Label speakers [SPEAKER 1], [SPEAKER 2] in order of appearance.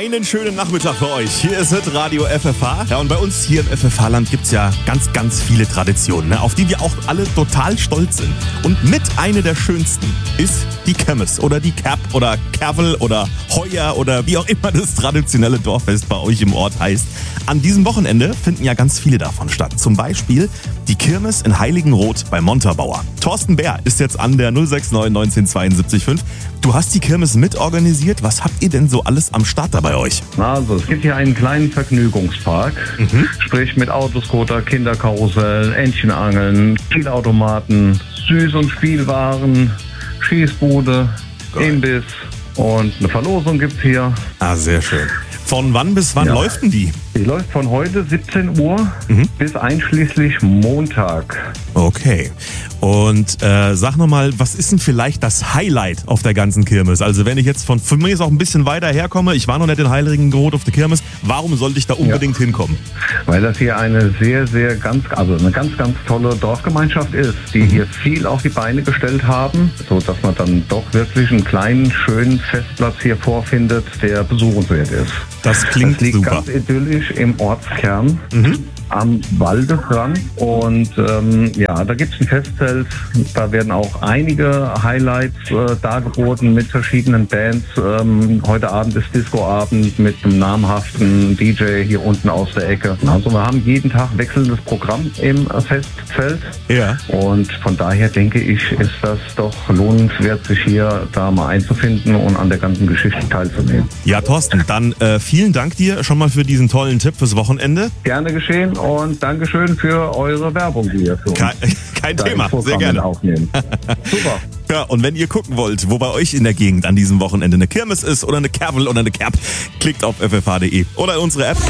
[SPEAKER 1] Einen schönen Nachmittag für euch. Hier ist es Radio FFH. Ja, und bei uns hier im FFH-Land gibt's ja ganz, ganz viele Traditionen, ne, auf die wir auch alle total stolz sind. Und mit einer der schönsten ist die Kirmes oder die Kerb oder Kervel oder Heuer oder wie auch immer das traditionelle Dorffest bei euch im Ort heißt. An diesem Wochenende finden ja ganz viele davon statt. Zum Beispiel die Kirmes in Heiligenroth bei Montabaur. Thorsten Bär ist jetzt an der 069 1972 5. Du hast die Kirmes mitorganisiert. Was habt ihr denn so alles am Start da bei euch?
[SPEAKER 2] Also, es gibt hier einen kleinen Vergnügungspark. Sprich mit Autoscooter, Kinderkarussell, Entchenangeln, Spielautomaten, Süß- und Spielwaren, Schießbude, Imbiss und eine Verlosung gibt's hier.
[SPEAKER 1] Ah, sehr schön. Von wann bis wann läuft denn die?
[SPEAKER 2] Die läuft von heute 17 Uhr bis einschließlich Montag.
[SPEAKER 1] Okay. Und sag nochmal, was ist denn vielleicht das Highlight auf der ganzen Kirmes? Also wenn ich jetzt von mir ist auch ein bisschen weiter herkomme, ich war noch nicht in Heiligenroth auf der Kirmes, warum sollte ich da unbedingt hinkommen?
[SPEAKER 2] Weil das hier eine eine ganz, ganz tolle Dorfgemeinschaft ist, die hier viel auf die Beine gestellt haben, so dass man dann doch wirklich einen kleinen, schönen Festplatz hier vorfindet, der besuchenswert ist.
[SPEAKER 1] Das klingt
[SPEAKER 2] liegt
[SPEAKER 1] super.
[SPEAKER 2] Ganz idyllisch im Ortskern. Am Waldesrand und da gibt es ein Festzelt, da werden auch einige Highlights dargeboten mit verschiedenen Bands. Heute Abend ist Discoabend mit einem namhaften DJ hier unten aus der Ecke. Also wir haben jeden Tag wechselndes Programm im Festzelt.
[SPEAKER 1] Ja.
[SPEAKER 2] Und von daher denke ich, ist das doch lohnenswert, sich hier da mal einzufinden und an der ganzen Geschichte teilzunehmen.
[SPEAKER 1] Ja, Thorsten, dann vielen Dank dir schon mal für diesen tollen Tipp fürs Wochenende.
[SPEAKER 2] Gerne geschehen und Dankeschön für eure Werbung, die ihr für uns
[SPEAKER 1] Kein Thema, sehr gerne.
[SPEAKER 2] Aufnehmen. Super.
[SPEAKER 1] Ja, und wenn ihr gucken wollt, wo bei euch in der Gegend an diesem Wochenende eine Kirmes ist oder eine Kervel oder eine Kerb, klickt auf ffh.de oder unsere App.